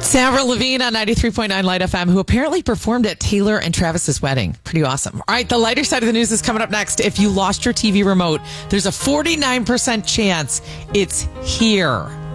Avril Lavigne on 93.9 Light FM, who apparently performed at Taylor and Travis's wedding. Pretty awesome. All right, the lighter side of the news is coming up next. If you lost your TV remote, there's a 49% chance it's here.